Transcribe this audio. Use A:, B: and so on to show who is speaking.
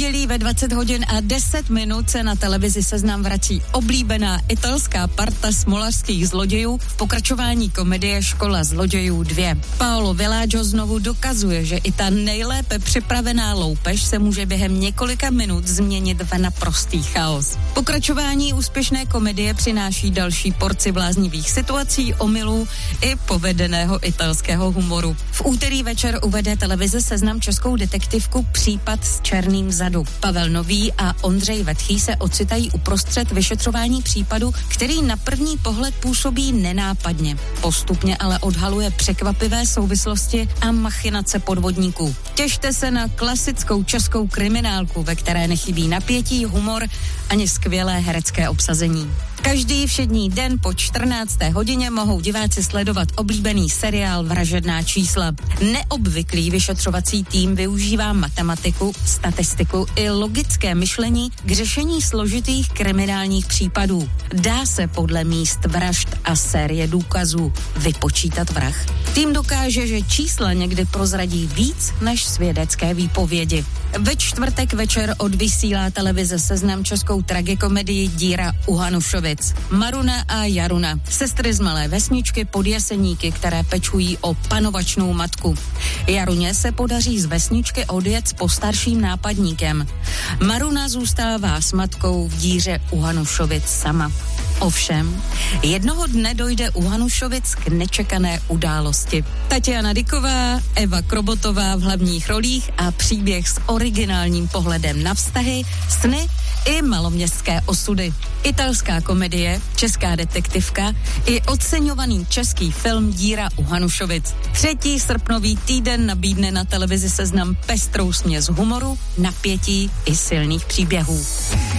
A: pondělí ve 20 hodin a 10 minut se na televizi Seznam vrací oblíbená italská parta smolařských zlodějů v pokračování komedie Škola zlodějů 2. Paolo Villaggio znovu dokazuje, že i ta nejlépe připravená loupež se může během několika minut změnit v naprostý chaos. Pokračování úspěšné komedie přináší další porci bláznivých situací, omylů i povedeného italského humoru. V úterý večer uvede televize Seznam českou detektivku Případ s černým vzadu. Pavel Nový a Ondřej Vetchý se ocitají uprostřed vyšetřování případu, který na první pohled působí nenápadně. Postupně ale odhaluje překvapivé souvislosti a machinace podvodníků. Těšte se na klasickou českou kriminálku, ve které nechybí napětí, humor ani skvělé herecké obsazení. Každý všední den po 14. hodině mohou diváci sledovat oblíbený seriál Vražedná čísla. Neobvyklý vyšetřovací tým využívá matematiku, statistiku i logické myšlení k řešení složitých kriminálních případů. Dá se podle míst vražd a série důkazů vypočítat vrah? Tým dokáže, že čísla někdy prozradí víc než svědecké výpovědi. Ve čtvrtek večer odvysílá televize Seznam českou tragikomedii Díra u Hanušovic. Maruna a Jaruna, sestry z malé vesničky pod Jeseníky, které pečují o panovačnou matku. Jaruně se podaří z vesničky odjet s postarším nápadníkem. Maruna zůstává s matkou v Díře u Hanušovic sama. Ovšem, jednoho dne dojde u Hanušovic k nečekané události. Tatiana Dyková, Eva Krobotová v hlavních rolích a příběh s originálním pohledem na vztahy, sny i maloměstské osudy. Italská komedie, česká detektivka i oceňovaný český film Díra u Hanušovic. 3. srpnový týden nabídne na televizi Seznam pestrou směs humoru, napětí i silných příběhů.